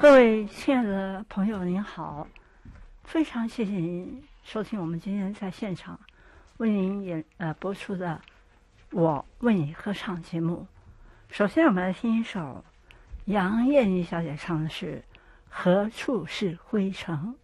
各位亲爱的朋友，您好，非常谢谢您收听我们今天在现场为您播出的《我为你歌唱》节目。首先，我们来听一首杨燕妮小姐唱的是《何处是灰尘》。